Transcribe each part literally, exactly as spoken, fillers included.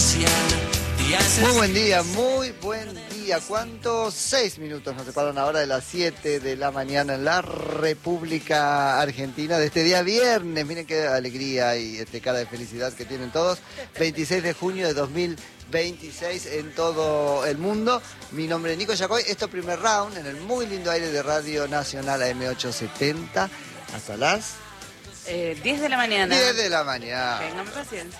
Muy buen día, muy buen día. ¿Cuántos? Seis minutos nos separan ahora de las siete de la mañana en la República Argentina de este día viernes. Miren qué alegría y este cara de felicidad que tienen todos. veintiséis de junio de dos mil veintiséis en todo el mundo. Mi nombre es Nico Yacoy. Esto es Primer Round en el muy lindo aire de Radio Nacional A M ochocientos setenta. Hasta las... Eh, diez de la mañana. diez de la mañana. Tengan paciencia.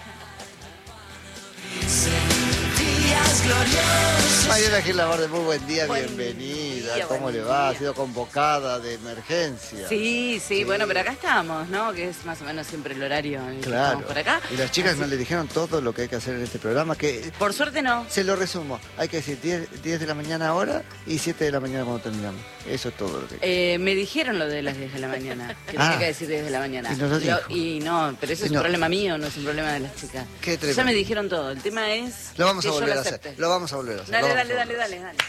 Mariela Gil Laborde, muy buen día, Buen bienvenida. día, ¿Cómo buen le va? Ha día. sido convocada de emergencia. Sí, sí, Sí. bueno, pero acá estamos, ¿no? Que es más o menos siempre el horario en el que Claro. estamos por acá. Y las chicas Así- no le dijeron todo lo que hay que hacer en este programa, que Por suerte no. se lo resumo. Hay que decir diez de la mañana ahora y siete de la mañana cuando terminamos. Eso es todo lo que hay que Eh, me dijeron lo de las diez de la mañana. Que Ah. tenía que decir diez de la mañana. Y no lo dijo. y no, pero eso Y es no. un problema mío, no es un problema de las chicas. Qué tremendo. Ya me dijeron todo. El tema es Lo vamos que a yo volver lo a hacer. acepte. Lo vamos a volver a hacer. Dale, lo vamos dale, a dale, volver a dale, dale.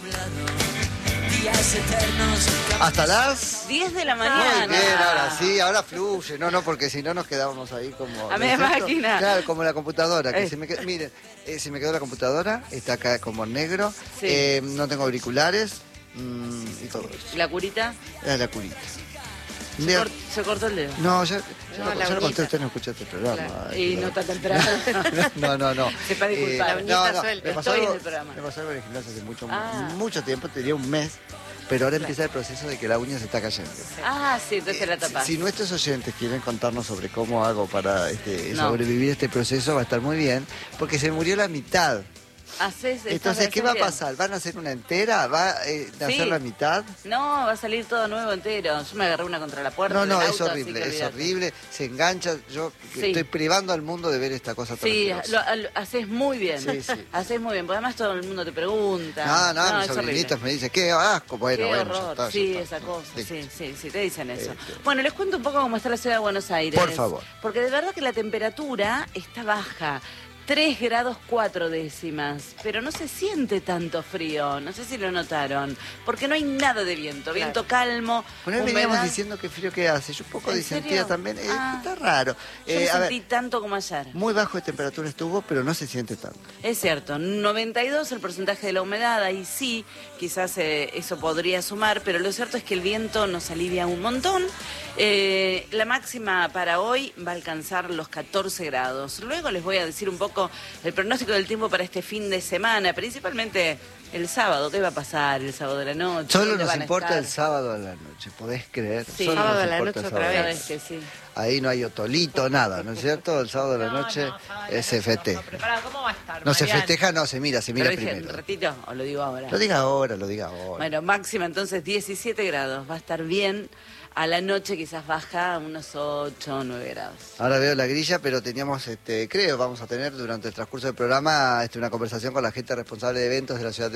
hacer. Hasta las... diez de la Muy mañana. bien, ahora sí, ahora fluye. No, no, porque si no nos quedábamos ahí como... A media ¿no es cierto? máquina. Claro, como la computadora. Que Eh. se me qued- Miren, eh, se me quedó la computadora, está acá como en negro. Sí. Eh, no tengo auriculares mm, y todo eso. La curita. Era la curita. Un Se, día- cort- se cortó el dedo. No, ya, ya No, lo, la ya lo conté, uñita. usted no escucha este programa. Claro. Ay, Y claro. no está temprano. No, no, no. Sepa disculpar. La uñita no, no, suelta. me pasó Estoy en algo- el programa. Me pasó algo en el gimnasio hace mucho, Ah. mucho tiempo, tenía un mes, pero ahora empieza el proceso de que la uña se está cayendo. Ah, sí, entonces la Eh, tapás. Si nuestros oyentes quieren contarnos sobre cómo hago para este, No. sobrevivir este proceso, va a estar muy bien, porque se murió la mitad. Haces, estás- Entonces, ¿qué haces va a bien. pasar? ¿Van a hacer una entera? ¿Va eh, a Sí. hacer la mitad? No, va a salir todo nuevo entero. Yo me agarré una contra la puerta. No, no, del es auto, así horrible, que es olvídate. horrible, se engancha, yo Sí. estoy privando al mundo de ver esta cosa tan Sí, asquerosa. lo, lo- haces muy bien. Sí, sí. Haces muy bien, porque además todo el mundo te pregunta. No, no, mis es horrible. sobrinitos me dicen, qué asco, bueno, Qué bueno, ya horror, está, ya sí, está. esa cosa, Listo. sí, sí, sí, te dicen eso. Este. Bueno, les cuento un poco cómo está la ciudad de Buenos Aires. Por favor. Porque de verdad que la temperatura está baja. tres grados cuatro décimas, pero no se siente tanto frío, no sé si lo notaron, porque no hay nada de viento, viento calmo, Bueno, hoy veníamos humedad. diciendo qué frío que hace, yo un poco ¿En disentía serio? también, eh, Ah. está raro. Yo Eh, no a ver, sentí tanto como ayer. muy bajo de temperatura estuvo, pero no se siente tanto. Es cierto, noventa y dos el porcentaje de la humedad, ahí sí, quizás eh, eso podría sumar, pero lo cierto es que el viento nos alivia un montón. Eh, la máxima para hoy va a alcanzar los catorce grados. Luego les voy a decir un poco el pronóstico del tiempo para este fin de semana, principalmente el sábado. ¿Qué va a pasar el sábado de la noche? Solo ¿Dónde nos van a importa estar? el sábado a la noche, ¿podés creer? Sí. Solo Sábado nos a la importa noche el otra sábado. vez. Sabes que sí. Ahí no hay otolito, nada, ¿no es cierto? El sábado de la noche eh, se festeja. Preparado, ¿cómo va a estar? No se Mariana? festeja, no, se mira, se mira Pero dije, un primero. ratito, o lo digo ahora. Lo diga ahora, lo diga ahora. Bueno, máxima entonces diecisiete grados, va a estar bien. A la noche quizás baja a unos ocho o nueve grados. Ahora veo la grilla, pero teníamos, este, creo, vamos a tener durante el transcurso del programa este, una conversación con la gente responsable de eventos de la ciudad de